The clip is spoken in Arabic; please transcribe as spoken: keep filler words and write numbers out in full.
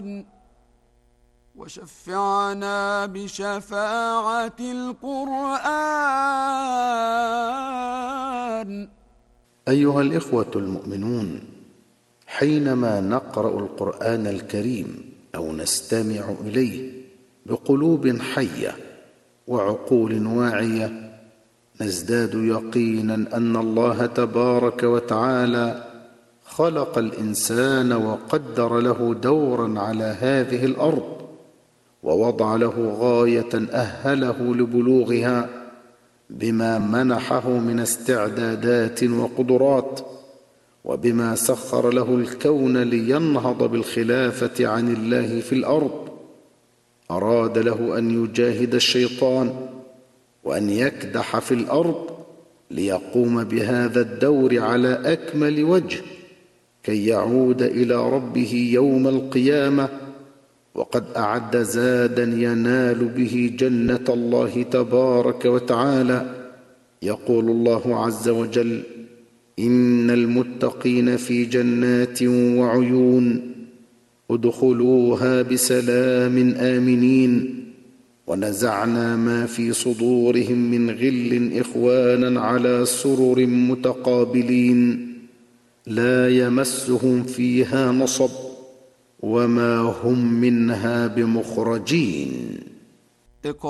القرآن وشفعنا بشفاعة القرآن. أيها الإخوة المؤمنون، حينما نقرأ القرآن الكريم أو نستمع إليه بقلوب حية وعقول واعية، نزداد يقينا أن الله تبارك وتعالى خلق الإنسان وقدر له دورا على هذه الأرض، ووضع له غاية أهله لبلوغها بما منحه من استعدادات وقدرات، وبما سخر له الكون لينهض بالخلافة عن الله في الأرض. أراد له أن يجاهد الشيطان وأن يكدح في الأرض ليقوم بهذا الدور على أكمل وجه كي يعود إلى ربه يوم القيامة وقد أعد زادا ينال به جنة الله تبارك وتعالى. يقول الله عز وجل: إن المتقين في جنات وعيون ادخلوها بسلام آمنين ونزعنا ما في صدورهم من غل إخوانا على سرر متقابلين لا يمسهم فيها نصب وما هم منها بمخرجين.